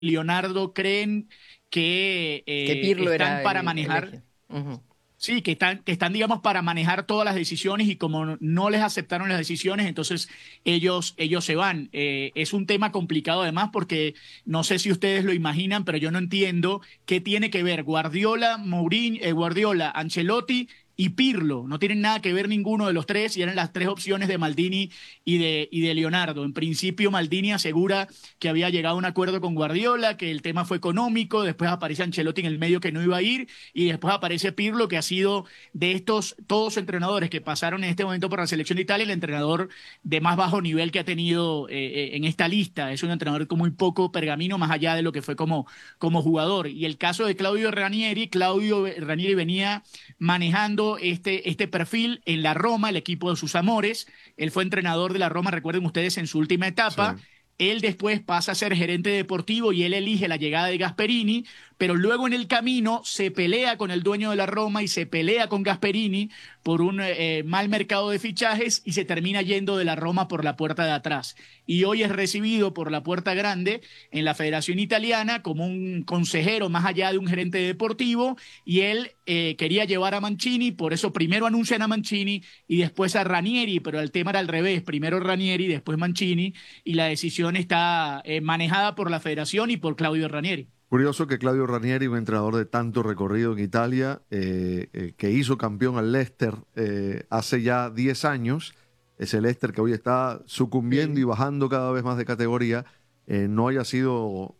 Leonardo creen Que Pirlo están era para el manejar. eje. Ujú. Sí, que están, digamos, para manejar todas las decisiones y como no les aceptaron las decisiones, entonces ellos se van. Es un tema complicado además porque no sé si ustedes lo imaginan, pero yo no entiendo qué tiene que ver Guardiola, Mourinho, Guardiola, Ancelotti y Pirlo. No tienen nada que ver ninguno de los tres y eran las tres opciones de Maldini y de Leonardo. En principio, Maldini asegura que había llegado a un acuerdo con Guardiola, que el tema fue económico, después aparece Ancelotti en el medio que no iba a ir y después aparece Pirlo, que ha sido de estos todos entrenadores que pasaron en este momento por la selección de Italia, el entrenador de más bajo nivel que ha tenido en esta lista. Es un entrenador con muy poco pergamino, más allá de lo que fue como jugador. Y el caso de Claudio Ranieri venía manejando este perfil en la Roma, el equipo de sus amores. Él fue entrenador de la Roma, recuerden ustedes, en su última Sí. etapa. Él después pasa a ser gerente deportivo y él elige la llegada de Gasperini, pero luego en el camino se pelea con el dueño de la Roma y se pelea con Gasperini por un mal mercado de fichajes y se termina yendo de la Roma por la puerta de atrás. Y hoy es recibido por la puerta grande en la Federación Italiana como un consejero más allá de un gerente deportivo y él quería llevar a Mancini, por eso primero anuncian a Mancini y después a Ranieri, pero el tema era al revés, primero Ranieri, después Mancini y la decisión está manejada por la Federación y por Claudio Ranieri. Curioso que Claudio Ranieri, un entrenador de tanto recorrido en Italia, que hizo campeón al Leicester hace ya 10 años, ese Leicester que hoy está sucumbiendo y bajando cada vez más de categoría, no haya sido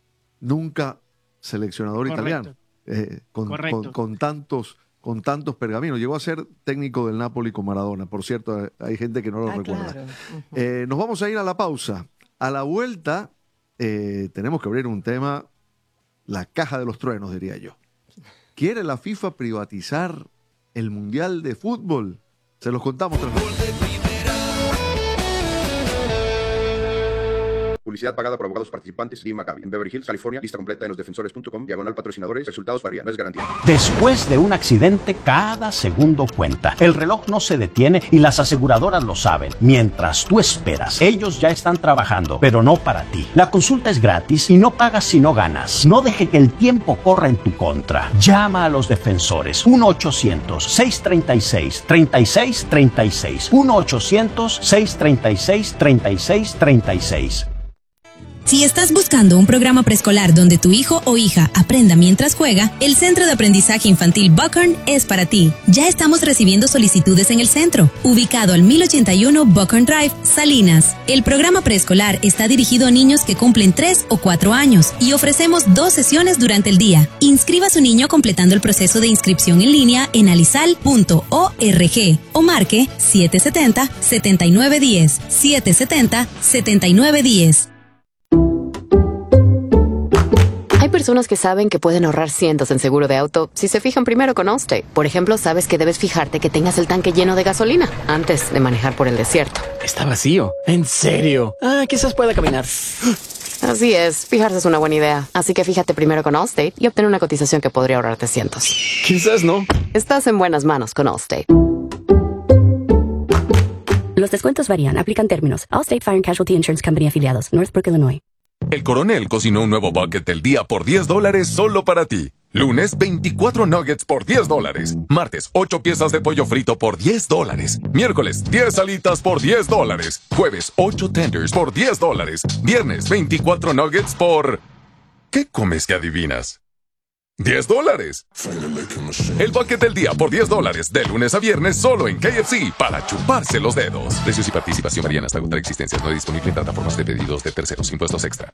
nunca seleccionador Correcto. italiano, Correcto. con tantos pergaminos. Llegó a ser técnico del Napoli con Maradona, por cierto, hay gente que no lo recuerda. Claro. Ujú. Nos vamos a ir a la pausa. A la vuelta tenemos que abrir un tema, la caja de los truenos, diría yo. ¿Quiere la FIFA privatizar el Mundial de Fútbol? Se los contamos tras la pausa. Publicidad pagada por abogados participantes de Maccabi. En Beverly Hills, California. Lista completa en losdefensores.com. /patrocinadores. Resultados varían. No es garantía. Después de un accidente, cada segundo cuenta. El reloj no se detiene y las aseguradoras lo saben. Mientras tú esperas, ellos ya están trabajando, pero no para ti. La consulta es gratis y no pagas si no ganas. No deje que el tiempo corra en tu contra. Llama a los defensores. 1-800-636-3636. 1-800-636-3636. Si estás buscando un programa preescolar donde tu hijo o hija aprenda mientras juega, el Centro de Aprendizaje Infantil Buckhorn es para ti. Ya estamos recibiendo solicitudes en el centro, ubicado al 1081 Buckhorn Drive, Salinas. El programa preescolar está dirigido a niños que cumplen 3 o 4 años y ofrecemos 2 sesiones durante el día. Inscriba a su niño completando el proceso de inscripción en línea en alisal.org o marque 770-7910, 770-7910. Hay personas que saben que pueden ahorrar cientos en seguro de auto si se fijan primero con Allstate. Por ejemplo, sabes que debes fijarte que tengas el tanque lleno de gasolina antes de manejar por el desierto. Está vacío. ¿En serio? Quizás pueda caminar. Así es, fijarse es una buena idea. Así que fíjate primero con Allstate y obtén una cotización que podría ahorrarte cientos. Quizás no. Estás en buenas manos con Allstate. Los descuentos varían. Aplican términos. Allstate Fire and Casualty Insurance Company afiliados. Northbrook, Illinois. El Coronel cocinó un nuevo bucket del día por $10 solo para ti. Lunes, 24 nuggets por $10. Martes, 8 piezas de pollo frito por $10. Miércoles, 10 alitas por $10. Jueves, 8 tenders por $10. Viernes, 24 nuggets por... ¿Qué comes que adivinas? $10. El bucket del día por $10, de lunes a viernes solo en KFC, para chuparse los dedos. Precios y participación varían hasta agotar existencias. No disponible en plataformas de pedidos de terceros. Impuestos extra.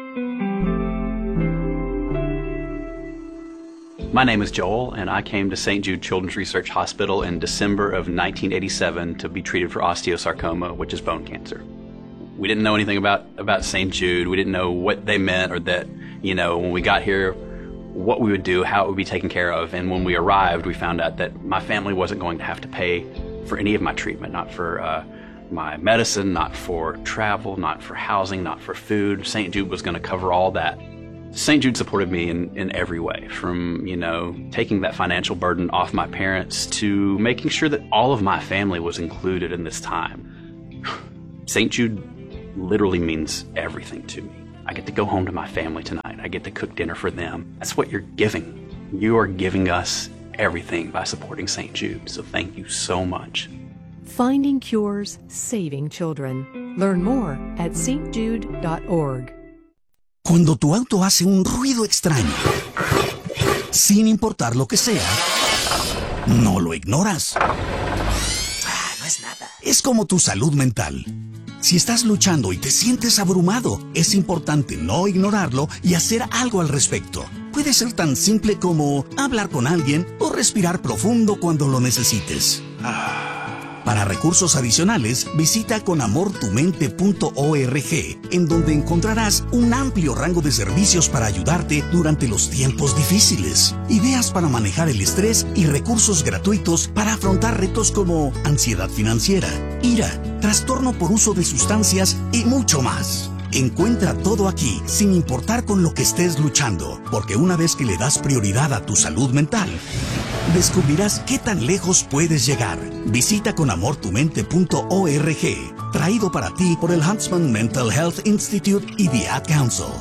My name is Joel, and I came to St. Jude Children's Research Hospital in December of 1987 to be treated for osteosarcoma, which is bone cancer. We didn't know anything about St. Jude. We didn't know what they meant or that, when we got here, what we would do, how it would be taken care of. And when we arrived, we found out that my family wasn't going to have to pay for any of my treatment, not for my medicine, not for travel, not for housing, not for food. St. Jude was going to cover all that. St. Jude supported me in every way, from, taking that financial burden off my parents to making sure that all of my family was included in this time. St. Jude literally means everything to me. I get to go home to my family tonight. I get to cook dinner for them. That's what you're giving. You are giving us everything by supporting St. Jude. So thank you so much. Finding cures, saving children. Learn more at stjude.org. Cuando tu auto hace un ruido extraño, sin importar lo que sea, no lo ignoras. No es nada. Es como tu salud mental. Si estás luchando y te sientes abrumado, es importante no ignorarlo y hacer algo al respecto. Puede ser tan simple como hablar con alguien o respirar profundo cuando lo necesites. Para recursos adicionales, visita conamortumente.org, en donde encontrarás un amplio rango de servicios para ayudarte durante los tiempos difíciles, ideas para manejar el estrés y recursos gratuitos para afrontar retos como ansiedad financiera, ira, trastorno por uso de sustancias y mucho más. Encuentra todo aquí, sin importar con lo que estés luchando, porque una vez que le das prioridad a tu salud mental, descubrirás qué tan lejos puedes llegar. Visita conamortumente.org, traído para ti por el Huntsman Mental Health Institute y The Ad Council.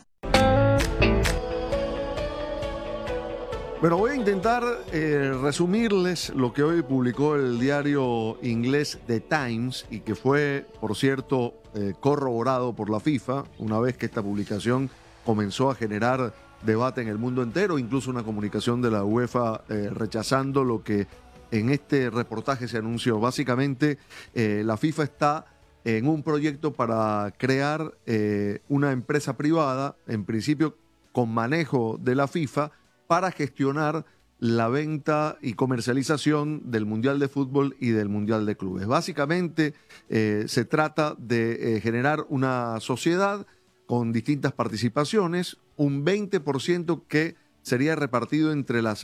Bueno, voy a intentar resumirles lo que hoy publicó el diario inglés The Times y que fue, por cierto, corroborado por la FIFA una vez que esta publicación comenzó a generar debate en el mundo entero, incluso una comunicación de la UEFA rechazando lo que en este reportaje se anunció. Básicamente, la FIFA está en un proyecto para crear una empresa privada, en principio con manejo de la FIFA, para gestionar la venta y comercialización del Mundial de Fútbol y del Mundial de Clubes. Básicamente se trata de generar una sociedad con distintas participaciones, un 20% que sería repartido entre las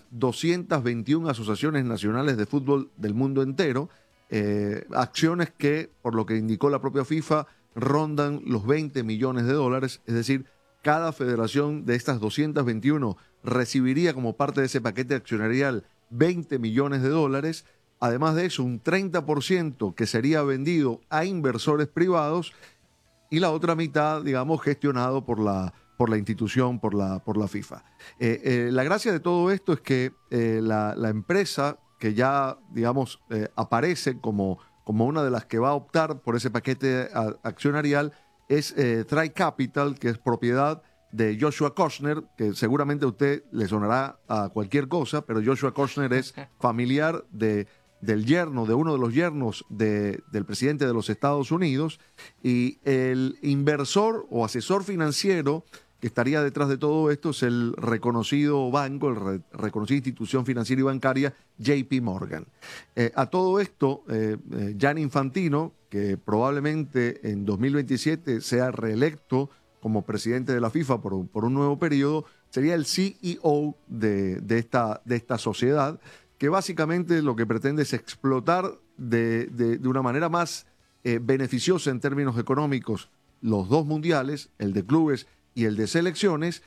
221 asociaciones nacionales de fútbol del mundo entero, acciones que, por lo que indicó la propia FIFA, rondan los 20 millones de dólares, es decir, cada federación de estas 221 recibiría como parte de ese paquete accionarial 20 millones de dólares. Además de eso, un 30% que sería vendido a inversores privados y la otra mitad, digamos, gestionado por la institución, por la FIFA. La gracia de todo esto es que la empresa que ya, digamos, aparece como una de las que va a optar por ese paquete accionarial es Tri Capital, que es propiedad de Joshua Kochner, que seguramente a usted le sonará a cualquier cosa, pero Joshua Kochner es familiar del yerno, de uno de los yernos del presidente de los Estados Unidos, y el inversor o asesor financiero que estaría detrás de todo esto es el reconocido banco, reconocida institución financiera y bancaria JP Morgan. A todo esto, Gianni Infantino, que probablemente en 2027 sea reelecto como presidente de la FIFA por un nuevo periodo, sería el CEO de esta sociedad, que básicamente lo que pretende es explotar de una manera más beneficiosa en términos económicos los dos mundiales, el de clubes y el de selecciones.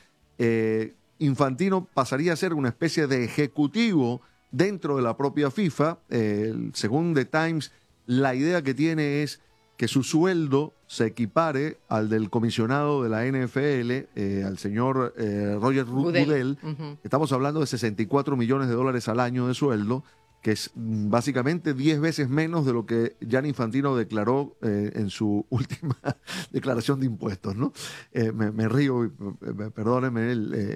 Infantino pasaría a ser una especie de ejecutivo dentro de la propia FIFA. Según The Times, la idea que tiene es que su sueldo se equipare al del comisionado de la NFL, al señor Roger Goodell. Estamos hablando de 64 millones de dólares al año de sueldo, que es básicamente 10 veces menos de lo que Gianni Infantino declaró en su última declaración de impuestos, ¿no? Me río, perdónenme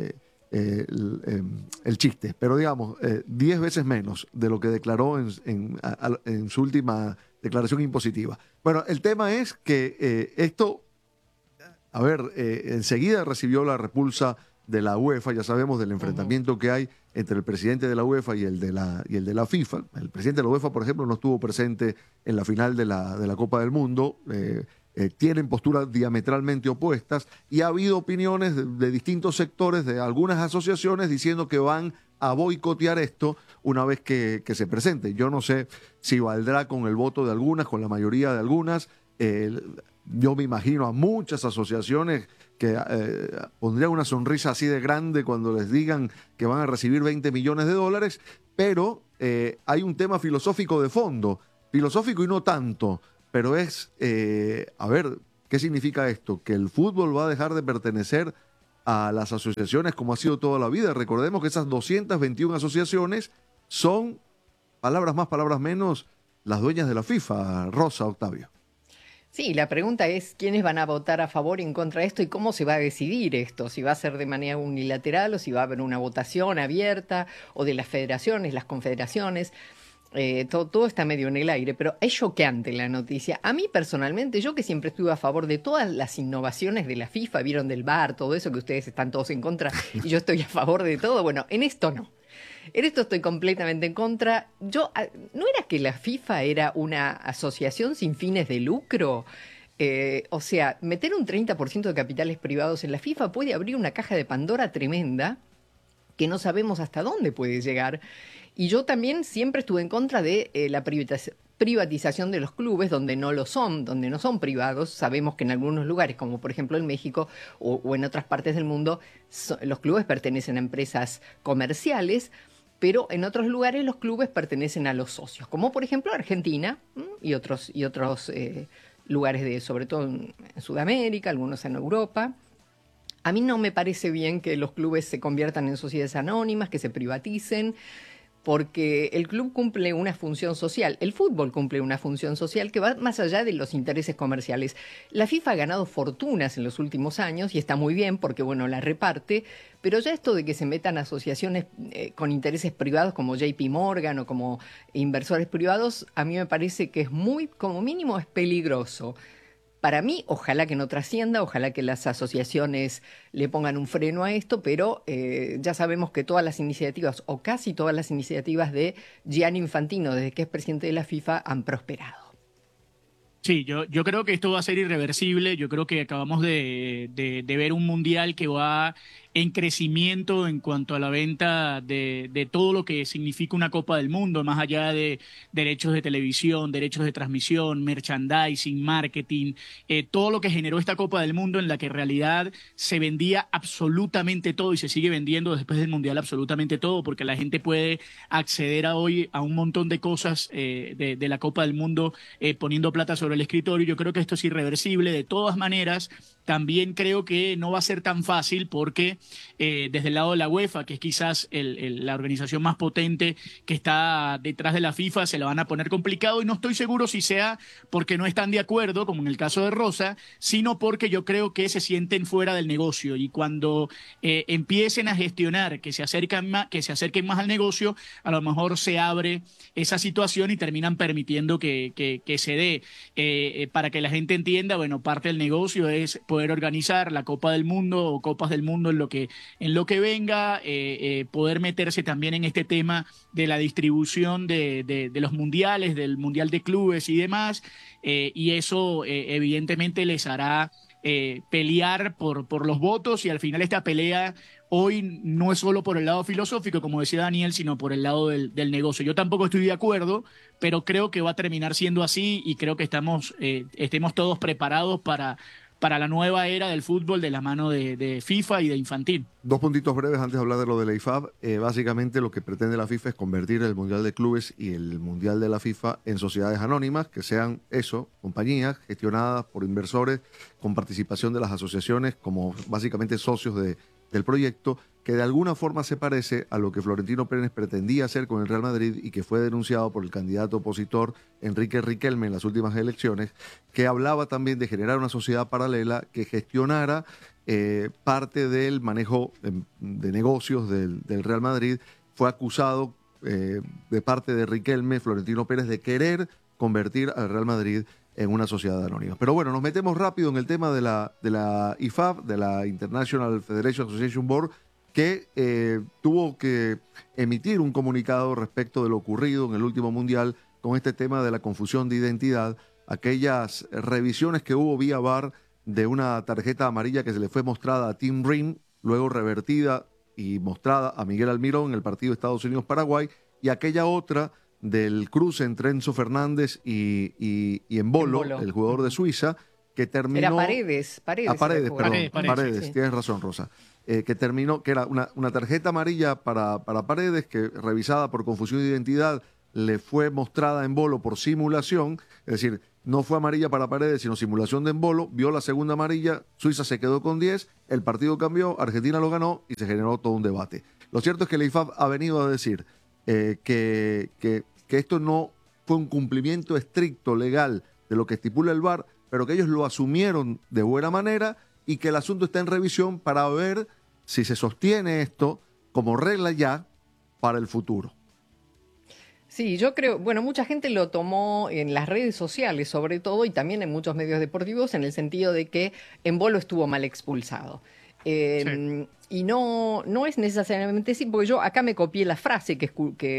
el chiste, pero digamos, 10 veces menos de lo que declaró en su última declaración impositiva. Bueno, el tema es que esto, enseguida recibió la repulsa de la UEFA. Ya sabemos del enfrentamiento que hay entre el presidente de la UEFA y el de la FIFA. El presidente de la UEFA, por ejemplo, no estuvo presente en la final de la Copa del Mundo. Tienen posturas diametralmente opuestas y ha habido opiniones de distintos sectores, de algunas asociaciones, diciendo que van a boicotear esto una vez que se presente. Yo no sé si valdrá con el voto de algunas, con la mayoría de algunas. Yo me imagino a muchas asociaciones que pondrían una sonrisa así de grande cuando les digan que van a recibir 20 millones de dólares, pero hay un tema filosófico de fondo, filosófico y no tanto, pero es, ¿Qué significa esto? Que el fútbol va a dejar de pertenecer a las asociaciones como ha sido toda la vida. Recordemos que esas 221 asociaciones son, palabras más, palabras menos, las dueñas de la FIFA, Rosa, Octavio. Sí, la pregunta es quiénes van a votar a favor y en contra de esto y cómo se va a decidir esto, si va a ser de manera unilateral o si va a haber una votación abierta o de las federaciones, las confederaciones. Todo está medio en el aire, pero es choqueante la noticia. A mí personalmente, yo que siempre estuve a favor de todas las innovaciones de la FIFA, vieron del VAR, todo eso que ustedes están todos en contra y yo estoy a favor de todo, bueno, en esto no. En esto estoy completamente en contra. ¿No era que la FIFA era una asociación sin fines de lucro? O sea, meter un 30% de capitales privados en la FIFA puede abrir una caja de Pandora tremenda que no sabemos hasta dónde puede llegar. Y yo también siempre estuve en contra de la privatización de los clubes donde no son privados. Sabemos que en algunos lugares, como por ejemplo en México o en otras partes del mundo, los clubes pertenecen a empresas comerciales, pero en otros lugares los clubes pertenecen a los socios, como por ejemplo Argentina y otros lugares sobre todo en Sudamérica, algunos en Europa. A mí no me parece bien que los clubes se conviertan en sociedades anónimas, que se privaticen, porque el club cumple una función social, el fútbol cumple una función social que va más allá de los intereses comerciales. La FIFA ha ganado fortunas en los últimos años y está muy bien porque, bueno, la reparte, pero ya esto de que se metan asociaciones con intereses privados como JP Morgan o como inversores privados, a mí me parece que es como mínimo es peligroso. Para mí, ojalá que no trascienda, ojalá que las asociaciones le pongan un freno a esto, pero ya sabemos que todas las iniciativas, o casi todas las iniciativas de Gianni Infantino, desde que es presidente de la FIFA, han prosperado. Sí, yo creo que esto va a ser irreversible. Yo creo que acabamos de ver un mundial que va en crecimiento en cuanto a la venta de todo lo que significa una Copa del Mundo, más allá de derechos de televisión, derechos de transmisión, merchandising, marketing, todo lo que generó esta Copa del Mundo en la que en realidad se vendía absolutamente todo y se sigue vendiendo después del mundial absolutamente todo, porque la gente puede acceder hoy a un montón de cosas de la Copa del Mundo poniendo plata sobre el escritorio. Yo creo que esto es irreversible. De todas maneras, también creo que no va a ser tan fácil porque desde el lado de la UEFA, que es quizás la organización más potente que está detrás de la FIFA, se la van a poner complicado y no estoy seguro si sea porque no están de acuerdo, como en el caso de Rosa, sino porque yo creo que se sienten fuera del negocio y cuando empiecen a gestionar que se acerquen más al negocio, a lo mejor se abre esa situación y terminan permitiendo que se dé. Para que la gente entienda, bueno, parte del negocio es poder organizar la Copa del Mundo o Copas del Mundo en lo que venga, poder meterse también en este tema de la distribución de los mundiales, del mundial de clubes y demás, y eso evidentemente les hará pelear por los votos y al final esta pelea hoy no es solo por el lado filosófico, como decía Daniel, sino por el lado del negocio. Yo tampoco estoy de acuerdo, pero creo que va a terminar siendo así y creo que estemos todos preparados para la nueva era del fútbol de la mano de FIFA y de Infantino. Dos puntitos breves antes de hablar de lo de la IFAB. Básicamente lo que pretende la FIFA es convertir el Mundial de Clubes y el Mundial de la FIFA en sociedades anónimas, que sean compañías gestionadas por inversores con participación de las asociaciones como básicamente socios del proyecto, que de alguna forma se parece a lo que Florentino Pérez pretendía hacer con el Real Madrid y que fue denunciado por el candidato opositor Enrique Riquelme en las últimas elecciones, que hablaba también de generar una sociedad paralela que gestionara parte del manejo de negocios del Real Madrid. Fue acusado de parte de Riquelme, Florentino Pérez, de querer convertir al Real Madrid en una sociedad anónima. Pero bueno, nos metemos rápido en el tema de la IFAB, de la International Federation Association Board, que tuvo que emitir un comunicado respecto de lo ocurrido en el último mundial con este tema de la confusión de identidad, aquellas revisiones que hubo vía VAR de una tarjeta amarilla que se le fue mostrada a Tim Ream, luego revertida y mostrada a Miguel Almirón en el partido de Estados Unidos-Paraguay, y aquella otra del cruce entre Enzo Fernández y Embolo, el jugador de Suiza, que terminó... Era Paredes, Paredes, sí. Tienes razón, Rosa. Que terminó, que era una tarjeta amarilla para Paredes, que revisada por confusión de identidad le fue mostrada a Embolo por simulación, es decir, no fue amarilla para Paredes, sino simulación de embolo, vio la segunda amarilla, Suiza se quedó con 10, el partido cambió, Argentina lo ganó y se generó todo un debate. Lo cierto es que la IFAB ha venido a decir que esto no fue un cumplimiento estricto legal de lo que estipula el VAR, pero que ellos lo asumieron de buena manera y que el asunto está en revisión para ver si se sostiene esto como regla ya para el futuro. Sí, yo creo, bueno, mucha gente lo tomó en las redes sociales sobre todo y también en muchos medios deportivos en el sentido de que Embolo estuvo mal expulsado. Sí. Y no es necesariamente así, porque yo acá me copié la frase que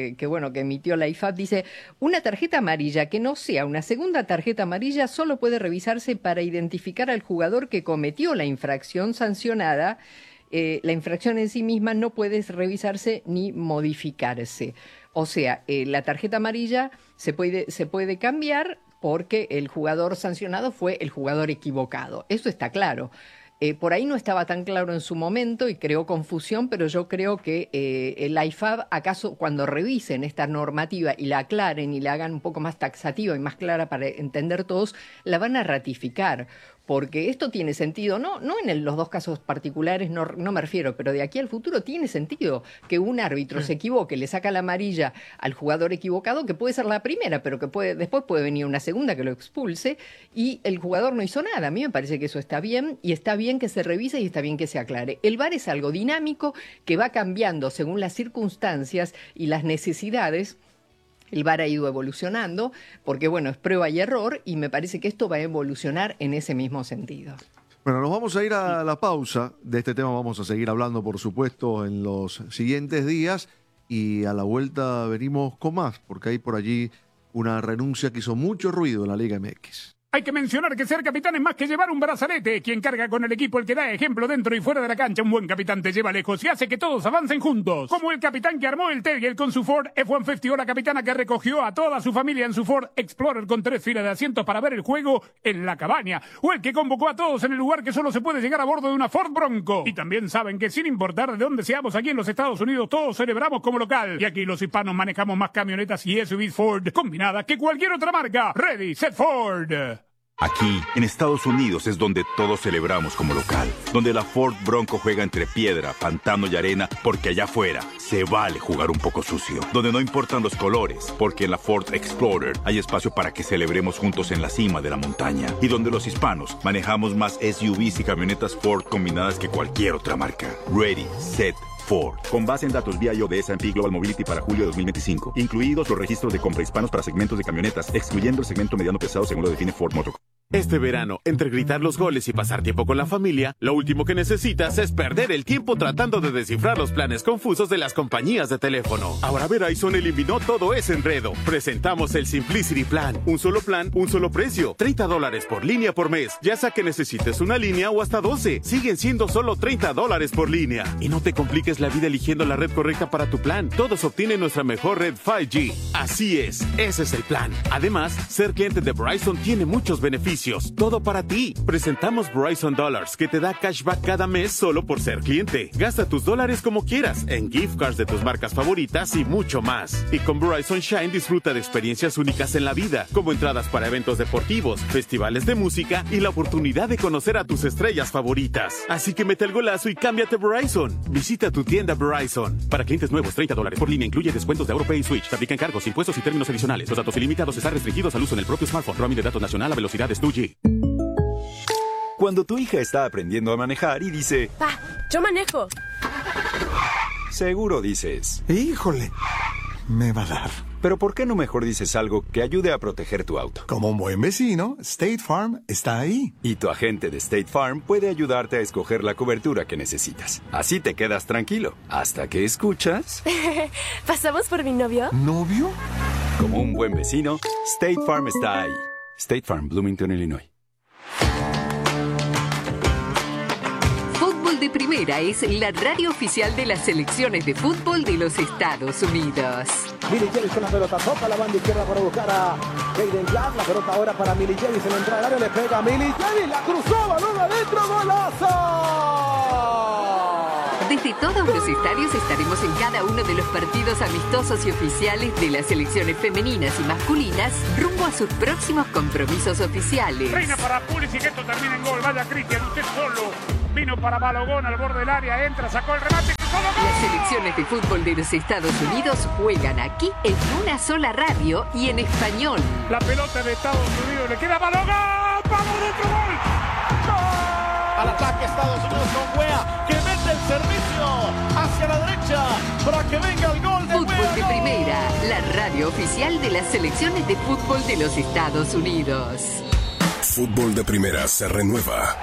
emitió la IFAB, dice: una tarjeta amarilla que no sea una segunda tarjeta amarilla solo puede revisarse para identificar al jugador que cometió la infracción sancionada. La infracción en sí misma no puede revisarse ni modificarse. O sea, la tarjeta amarilla se puede cambiar porque el jugador sancionado fue el jugador equivocado. Eso está claro. Por ahí no estaba tan claro en su momento y creó confusión, pero yo creo que el IFAB, acaso cuando revisen esta normativa y la aclaren y la hagan un poco más taxativa y más clara para entender todos, la van a ratificar. Porque esto tiene sentido, no en los dos casos particulares, no me refiero, pero de aquí al futuro tiene sentido que un árbitro se equivoque, le saca la amarilla al jugador equivocado, que puede ser la primera, pero que después puede venir una segunda que lo expulse, y el jugador no hizo nada. A mí me parece que eso está bien, y está bien que se revise y está bien que se aclare. El VAR es algo dinámico que va cambiando según las circunstancias y las necesidades. El VAR ha ido evolucionando porque, bueno, es prueba y error y me parece que esto va a evolucionar en ese mismo sentido. Bueno, nos vamos a ir a la pausa. De este tema vamos a seguir hablando, por supuesto, en los siguientes días y a la vuelta venimos con más, porque hay por allí una renuncia que hizo mucho ruido en la Liga MX. Hay que mencionar que ser capitán es más que llevar un brazalete. Quien carga con el equipo, el que da ejemplo dentro y fuera de la cancha. Un buen capitán te lleva lejos y hace que todos avancen juntos. Como el capitán que armó el tailgate con su Ford F-150 o la capitana que recogió a toda su familia en su Ford Explorer con 3 filas de asientos para ver el juego en la cabaña. O el que convocó a todos en el lugar que solo se puede llegar a bordo de una Ford Bronco. Y también saben que sin importar de dónde seamos aquí en los Estados Unidos, todos celebramos como local. Y aquí los hispanos manejamos más camionetas y SUVs Ford combinadas que cualquier otra marca. Ready, set, Ford. Aquí, en Estados Unidos, es donde todos celebramos como local. Donde la Ford Bronco juega entre piedra, pantano y arena, porque allá afuera se vale jugar un poco sucio. Donde no importan los colores, porque en la Ford Explorer hay espacio para que celebremos juntos en la cima de la montaña. Y donde los hispanos manejamos más SUVs y camionetas Ford combinadas que cualquier otra marca. Ready, set, Ford. Con base en datos BIO de S&P Global Mobility para julio de 2025. Incluidos los registros de compra hispanos para segmentos de camionetas, excluyendo el segmento mediano pesado según lo define Ford Motor. Este verano, entre gritar los goles y pasar tiempo con la familia, lo último que necesitas es perder el tiempo tratando de descifrar los planes confusos de las compañías de teléfono. Ahora Verizon eliminó todo ese enredo. Presentamos el Simplicity Plan. Un solo plan, un solo precio. $30 por línea por mes. Ya sea que necesites una línea o hasta 12. Siguen siendo solo $30 por línea. Y no te compliques la vida eligiendo la red correcta para tu plan. Todos obtienen nuestra mejor red 5G. Así es, ese es el plan. Además, ser cliente de Verizon tiene muchos beneficios. Todo para ti. Presentamos Verizon Dollars, que te da cashback cada mes solo por ser cliente. Gasta tus dólares como quieras, en gift cards de tus marcas favoritas y mucho más. Y con Verizon Shine disfruta de experiencias únicas en la vida, como entradas para eventos deportivos, festivales de música y la oportunidad de conocer a tus estrellas favoritas. Así que mete el golazo y cámbiate Verizon. Visita tu tienda Verizon. Para clientes nuevos, $30 por línea incluye descuentos de AutoPay y Switch. Se aplican cargos, impuestos y términos adicionales. Los datos ilimitados están restringidos al uso en el propio smartphone. Roaming de datos nacional a velocidades 2G. Cuando tu hija está aprendiendo a manejar y dice: ¡Pa, yo manejo! Seguro dices: ¡híjole! Me va a dar. Pero ¿por qué no mejor dices algo que ayude a proteger tu auto? Como un buen vecino, State Farm está ahí. Y tu agente de State Farm puede ayudarte a escoger la cobertura que necesitas. Así te quedas tranquilo, hasta que escuchas... ¿Pasamos por mi novio? ¿Novio? Como un buen vecino, State Farm está ahí. State Farm, Bloomington, Illinois. Fútbol de Primera es la radio oficial de las selecciones de fútbol de los Estados Unidos. Millie James con la pelota, toca la banda izquierda para buscar a Jaden Clark. La pelota ahora para Millie James en la entrada del área, le pega a Millie James, la cruzó, balón adentro, golazo. Desde de todos los estadios estaremos en cada uno de los partidos amistosos y oficiales de las selecciones femeninas y masculinas rumbo a sus próximos compromisos oficiales. Reina para Pulisic, que esto termina en gol. Vaya Cristian, usted solo. Vino para Balogón al borde del área, entra, sacó el remate. Las selecciones de fútbol de los Estados Unidos juegan aquí en una sola radio y en español. La pelota de Estados Unidos le queda a Balogón. ¡Vamos, otro gol! Al ataque Estados Unidos con Weah, que mete el servicio hacia la derecha para que venga el gol de Fútbol de Primera, la radio oficial de las selecciones de fútbol de los Estados Unidos. Fútbol de Primera se renueva.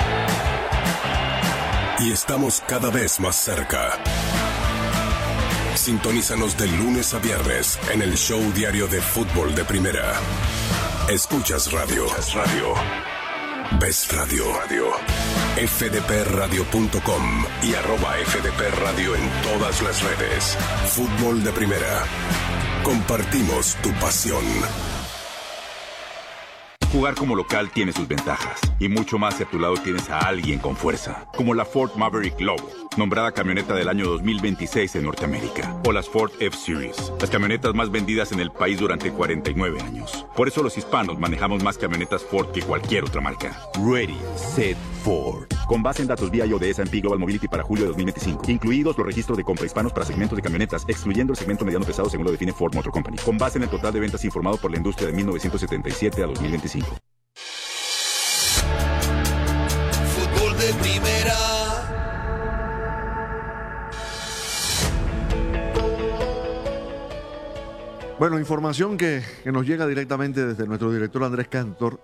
Y estamos cada vez más cerca. Sintonízanos de lunes a viernes en el show diario de Fútbol de Primera. Escuchas radio. Ves radio. fdpradio.com y @fdpradio en todas las redes. Fútbol de Primera. Compartimos tu pasión. Jugar como local tiene sus ventajas, y mucho más si a tu lado tienes a alguien con fuerza, como la Ford Maverick Lobo, nombrada camioneta del año 2026 en Norteamérica, o las Ford F-Series, las camionetas más vendidas en el país durante 49 años. Por eso los hispanos manejamos más camionetas Ford que cualquier otra marca. Ready, Set, Ford. Con base en datos VIO de S&P Global Mobility para julio de 2025, incluidos los registros de compra hispanos para segmentos de camionetas, excluyendo el segmento mediano pesado según lo define Ford Motor Company, con base en el total de ventas informado por la industria de 1977 a 2025. Fútbol de Primera. Bueno, información que nos llega directamente desde nuestro director Andrés Cantor.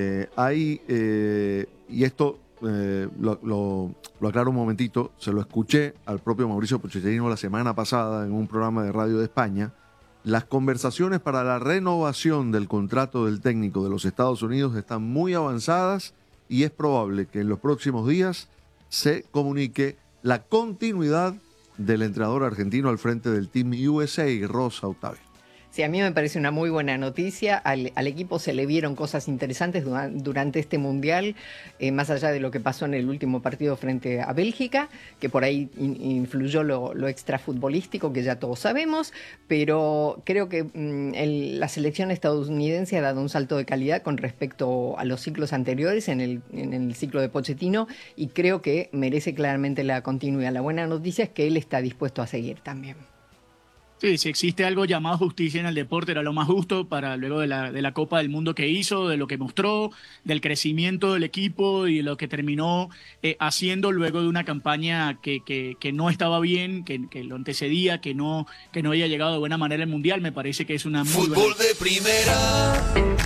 Y esto lo aclaro un momentito, se lo escuché al propio Mauricio Pochettino la semana pasada en un programa de radio de España. Las conversaciones para la renovación del contrato del técnico de los Estados Unidos están muy avanzadas y es probable que en los próximos días se comunique la continuidad del entrenador argentino al frente del Team USA, Rosa Octavio. Sí, a mí me parece una muy buena noticia. Al equipo se le vieron cosas interesantes durante este Mundial, más allá de lo que pasó en el último partido frente a Bélgica, que por ahí influyó lo extrafutbolístico, que ya todos sabemos, pero creo que la selección estadounidense ha dado un salto de calidad con respecto a los ciclos anteriores en el ciclo de Pochettino, y creo que merece claramente la continuidad. La buena noticia es que él está dispuesto a seguir también. Sí, si existe algo llamado justicia en el deporte, era lo más justo para luego de la Copa del Mundo que hizo, de lo que mostró, del crecimiento del equipo y de lo que terminó haciendo luego de una campaña que no estaba bien, que lo antecedía, que no había llegado de buena manera al Mundial. Me parece que es una muy buena... Fútbol de Primera.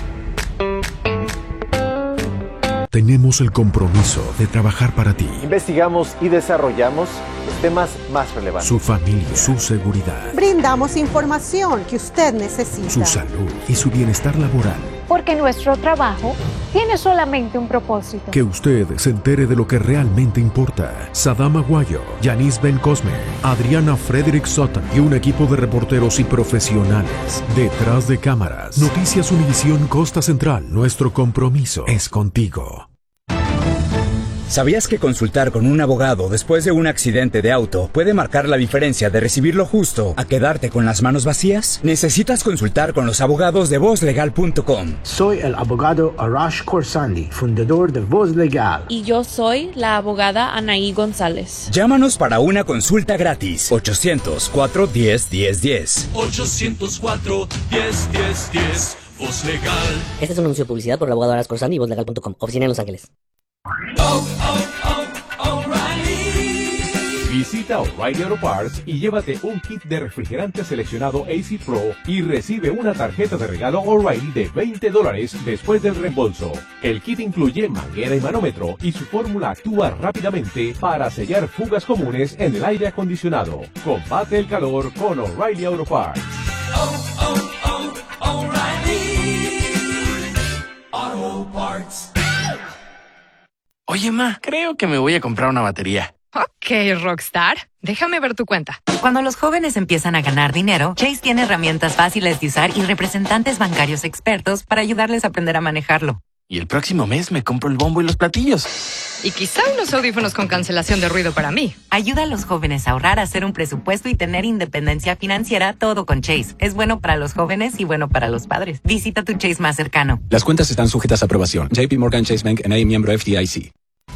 Tenemos el compromiso de trabajar para ti. Investigamos y desarrollamos los temas más relevantes. Su familia, su seguridad. Brindamos información que usted necesita. Su salud y su bienestar laboral. Porque nuestro trabajo tiene solamente un propósito. Que usted se entere de lo que realmente importa. Sadam Aguayo, Yanis Ben Cosme, Adriana Frederick Sutton y un equipo de reporteros y profesionales. Detrás de cámaras. Noticias Univisión Costa Central. Nuestro compromiso es contigo. ¿Sabías que consultar con un abogado después de un accidente de auto puede marcar la diferencia de recibir lo justo a quedarte con las manos vacías? Necesitas consultar con los abogados de VozLegal.com. Soy el abogado Arash Khorsandi, fundador de Voz Legal. Y yo soy la abogada Anaí González. Llámanos para una consulta gratis. 800-410-1010. 800-410-1010. Voz Legal. Este es un anuncio de publicidad por el abogado Arash Khorsandi y VozLegal.com. Oficina en Los Ángeles. Visita O'Reilly Auto Parts y llévate un kit de refrigerante seleccionado AC Pro y recibe una tarjeta de regalo O'Reilly de $20 después del reembolso. El kit incluye manguera y manómetro y su fórmula actúa rápidamente para sellar fugas comunes en el aire acondicionado. Combate el calor con O'Reilly Auto Parts. O'Reilly Auto Parts. Oye, ma, creo que me voy a comprar una batería. Ok, Rockstar. Déjame ver tu cuenta. Cuando los jóvenes empiezan a ganar dinero, Chase tiene herramientas fáciles de usar y representantes bancarios expertos para ayudarles a aprender a manejarlo. Y el próximo mes me compro el bombo y los platillos. Y quizá unos audífonos con cancelación de ruido para mí. Ayuda a los jóvenes a ahorrar, a hacer un presupuesto y tener independencia financiera, todo con Chase. Es bueno para los jóvenes y bueno para los padres. Visita tu Chase más cercano. Las cuentas están sujetas a aprobación. JP Morgan Chase Bank N.A. miembro FDIC.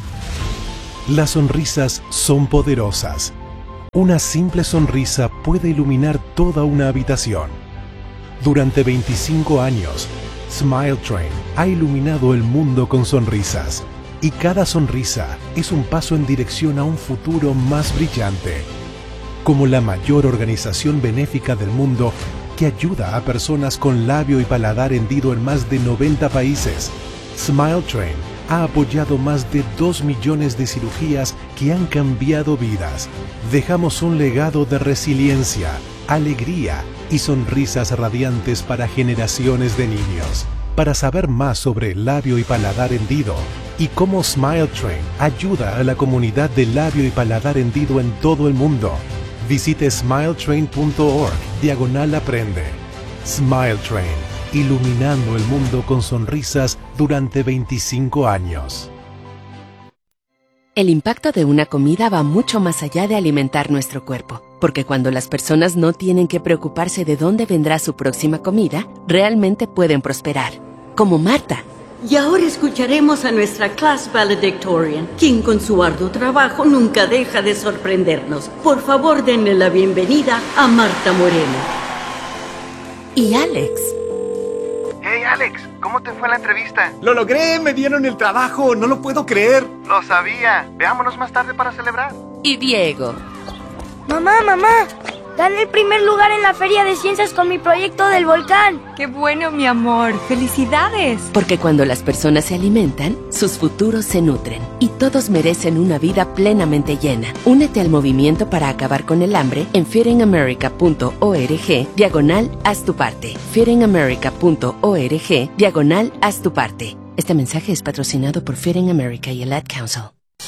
Las sonrisas son poderosas. Una simple sonrisa puede iluminar toda una habitación. Durante 25 años, Smile Train ha iluminado el mundo con sonrisas. Y cada sonrisa es un paso en dirección a un futuro más brillante. Como la mayor organización benéfica del mundo que ayuda a personas con labio y paladar hendido en más de 90 países, Smile Train ha apoyado más de 2 millones de cirugías que han cambiado vidas. Dejamos un legado de resiliencia, alegría y sonrisas radiantes para generaciones de niños. Para saber más sobre el labio y paladar hendido y cómo Smile Train ayuda a la comunidad de labio y paladar hendido en todo el mundo, visite smiletrain.org/aprende. Smile Train, iluminando el mundo con sonrisas durante 25 años. El impacto de una comida va mucho más allá de alimentar nuestro cuerpo, porque cuando las personas no tienen que preocuparse de dónde vendrá su próxima comida, realmente pueden prosperar. Como Marta. Y ahora escucharemos a nuestra class valedictorian, quien con su arduo trabajo nunca deja de sorprendernos. Por favor, denle la bienvenida a Marta Moreno. Y Alex. Hey Alex, ¿cómo te fue la entrevista? ¡Lo logré! ¡Me dieron el trabajo! ¡No lo puedo creer! Lo sabía. Veámonos más tarde para celebrar. Y Diego. Mamá, gané el primer lugar en la Feria de Ciencias con mi proyecto del volcán. ¡Qué bueno, mi amor! ¡Felicidades! Porque cuando las personas se alimentan, sus futuros se nutren. Y todos merecen una vida plenamente llena. Únete al movimiento para acabar con el hambre en feedingamerica.org/haz tu parte. feedingamerica.org/haz tu parte. Este mensaje es patrocinado por Feeding America y el Ad Council.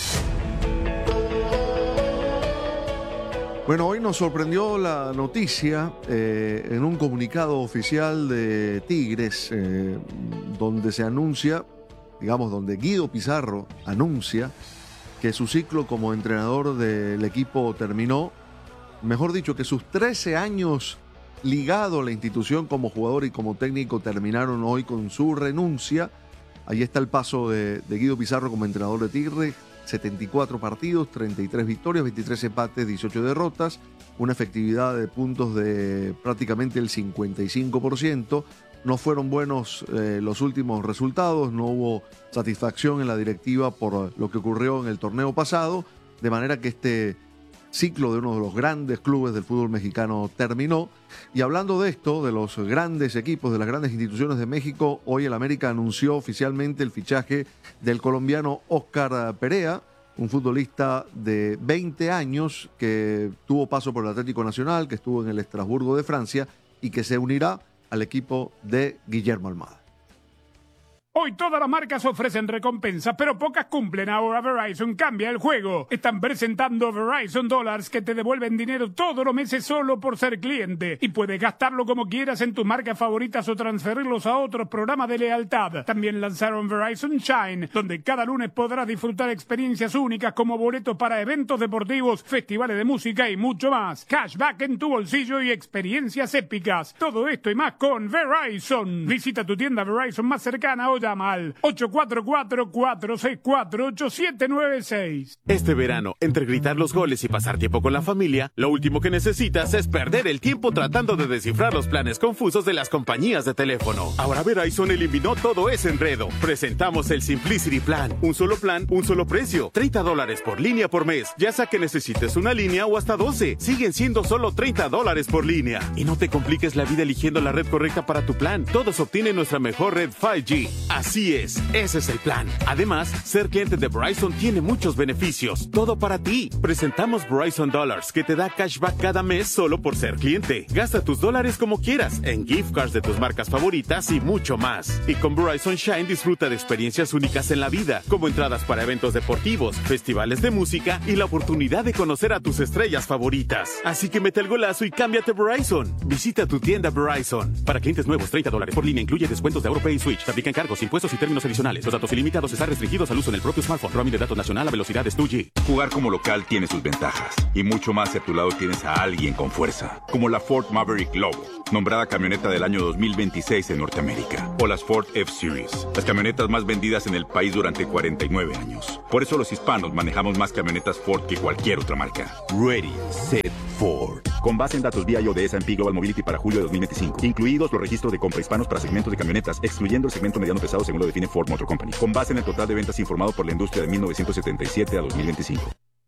Bueno, hoy nos sorprendió la noticia en un comunicado oficial de Tigres, donde se anuncia, donde Guido Pizarro anuncia que su ciclo como entrenador del equipo terminó. Mejor dicho, que sus 13 años ligado a la institución como jugador y como técnico terminaron hoy con su renuncia. Ahí está el paso de Guido Pizarro como entrenador de Tigres. 74 partidos, 33 victorias, 23 empates, 18 derrotas, una efectividad de puntos de prácticamente el 55%. No fueron buenos los últimos resultados, no hubo satisfacción en la directiva por lo que ocurrió en el torneo pasado, de manera que este ciclo de uno de los grandes clubes del fútbol mexicano terminó. Y hablando de esto, de los grandes equipos, de las grandes instituciones de México, hoy el América anunció oficialmente el fichaje del colombiano Óscar Perea, un futbolista de 20 años que tuvo paso por el Atlético Nacional, que estuvo en el Estrasburgo de Francia y que se unirá al equipo de Guillermo Almada. Hoy todas las marcas ofrecen recompensas, pero pocas cumplen. Ahora Verizon cambia el juego. Están presentando Verizon Dollars que te devuelven dinero todos los meses solo por ser cliente. Y puedes gastarlo como quieras en tus marcas favoritas o transferirlos a otros programas de lealtad. También lanzaron Verizon Shine, donde cada lunes podrás disfrutar experiencias únicas como boletos para eventos deportivos, festivales de música y mucho más. Cashback en tu bolsillo y experiencias épicas. Todo esto y más con Verizon. Visita tu tienda Verizon más cercana o llama al 844-464-8796. Este verano, entre gritar los goles y pasar tiempo con la familia, lo último que necesitas es perder el tiempo tratando de descifrar los planes confusos de las compañías de teléfono. Ahora Verizon eliminó todo ese enredo. Presentamos el Simplicity Plan. Un solo plan, un solo precio. $30 por línea por mes. Ya sea que necesites una línea o hasta 12. Siguen siendo solo $30 por línea. Y no te compliques la vida eligiendo la red correcta para tu plan. Todos obtienen nuestra mejor red 5G. Así es, ese es el plan. Además, ser cliente de Verizon tiene muchos beneficios. Todo para ti. Presentamos Verizon Dollars, que te da cashback cada mes solo por ser cliente. Gasta tus dólares como quieras, en gift cards de tus marcas favoritas y mucho más. Y con Verizon Shine disfruta de experiencias únicas en la vida, como entradas para eventos deportivos, festivales de música y la oportunidad de conocer a tus estrellas favoritas. Así que mete el golazo y cámbiate Verizon. Visita tu tienda Verizon. Para clientes nuevos, $30 por línea incluye descuentos de AutoPay y Switch. Se aplican cargos. euros, impuestos y términos adicionales. Los datos ilimitados están restringidos al uso en el propio smartphone. Roaming de datos nacional a velocidades 2G. Jugar como local tiene sus ventajas. Y mucho más si a tu lado tienes a alguien con fuerza. Como la Ford Maverick Lobo, nombrada camioneta del año 2026 en Norteamérica. O las Ford F-Series, las camionetas más vendidas en el país durante 49 años. Por eso los hispanos manejamos más camionetas Ford que cualquier otra marca. Ready, Set, Ford. Con base en datos BIO de S&P Global Mobility para julio de 2025. Incluidos los registros de compra hispanos para segmentos de camionetas, excluyendo el segmento mediano pesado según lo define Ford Motor Company. Con base en el total de ventas informado por la industria de 1977 a 2025.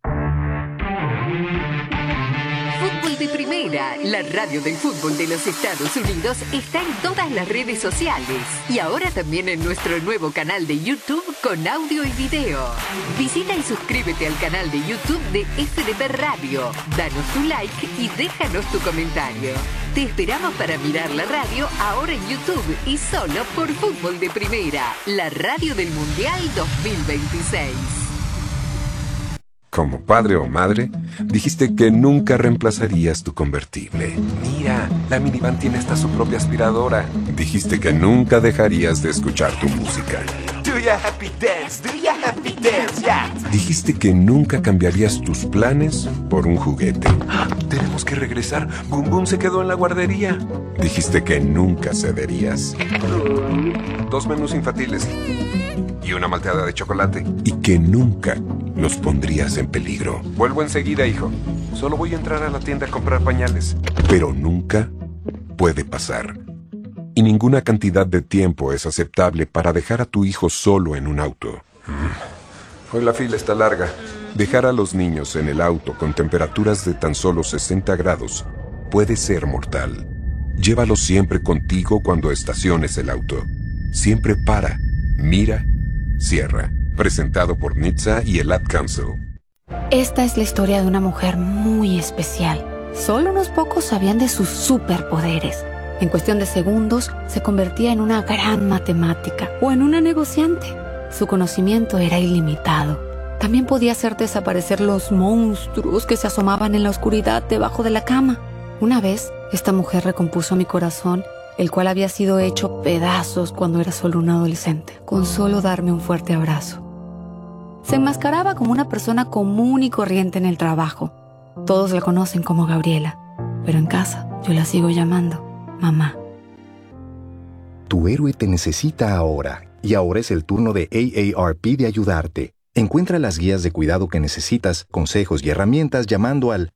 Fútbol de Primera, la radio del fútbol de los Estados Unidos, está en todas las redes sociales y ahora también en nuestro nuevo canal de YouTube con audio y video. Visita y suscríbete al canal de YouTube de FDP Radio, danos tu like y déjanos tu comentario. Te esperamos para mirar la radio ahora en YouTube y solo por Fútbol de Primera, la radio del Mundial 2026. Como padre o madre, dijiste que nunca reemplazarías tu convertible. Mira, la minivan tiene hasta su propia aspiradora. Dijiste que nunca dejarías de escuchar tu música. Do ya happy dance, do ya happy dance, yeah. Dijiste que nunca cambiarías tus planes por un juguete. Tenemos que regresar. Boom Boom se quedó en la guardería. Dijiste que nunca cederías. 2 menús infantiles y una malteada de chocolate. Y que nunca los pondrías en peligro. Vuelvo enseguida, hijo. Solo voy a entrar a la tienda a comprar pañales. Pero nunca puede pasar. Y ninguna cantidad de tiempo es aceptable para dejar a tu hijo solo en un auto. Hoy la fila está larga. Dejar a los niños en el auto con temperaturas de tan solo 60 grados puede ser mortal. Llévalos siempre contigo cuando estaciones el auto. Siempre para, mira, cierra. Presentado por NHTSA y el Ad Council. Esta es la historia de una mujer muy especial. Solo unos pocos sabían de sus superpoderes. En cuestión de segundos, se convertía en una gran matemática o en una negociante. Su conocimiento era ilimitado. También podía hacer desaparecer los monstruos que se asomaban en la oscuridad debajo de la cama. Una vez, esta mujer recompuso mi corazón, el cual había sido hecho pedazos cuando era solo un adolescente, con solo darme un fuerte abrazo. Se enmascaraba como una persona común y corriente en el trabajo. Todos la conocen como Gabriela, pero en casa yo la sigo llamando mamá. Tu héroe te necesita ahora, y ahora es el turno de AARP de ayudarte. Encuentra las guías de cuidado que necesitas, consejos y herramientas llamando al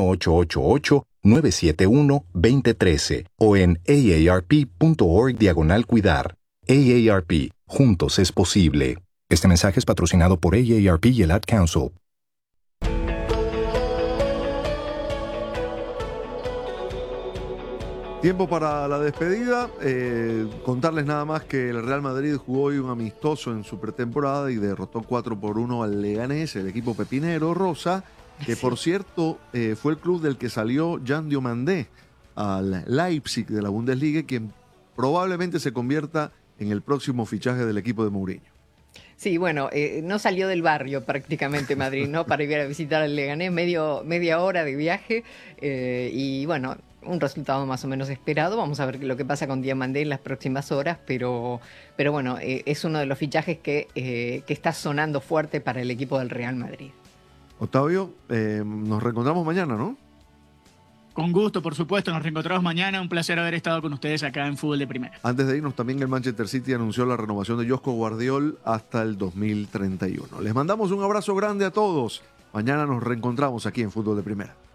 1-888-971-2013 o en aarp.org/cuidar. AARP, juntos es posible. Este mensaje es patrocinado por AARP y el Ad Council. Tiempo para la despedida. Contarles nada más que el Real Madrid jugó hoy un amistoso en su pretemporada y derrotó 4-1 al Leganés, el equipo pepinero rosa, que por cierto fue el club del que salió Jan Diomandé al Leipzig de la Bundesliga, quien probablemente se convierta en el próximo fichaje del equipo de Mourinho. Sí, bueno, no salió del barrio prácticamente Madrid, ¿no? Para ir a visitar al Leganés, media hora de viaje y bueno, un resultado más o menos esperado. Vamos a ver lo que pasa con Diomandé en las próximas horas, pero bueno, es uno de los fichajes que está sonando fuerte para el equipo del Real Madrid. Octavio, nos reencontramos mañana, ¿no? Con gusto, por supuesto, nos reencontramos mañana. Un placer haber estado con ustedes acá en Fútbol de Primera. Antes de irnos, también el Manchester City anunció la renovación de Josko Guardiol hasta el 2031. Les mandamos un abrazo grande a todos. Mañana nos reencontramos aquí en Fútbol de Primera.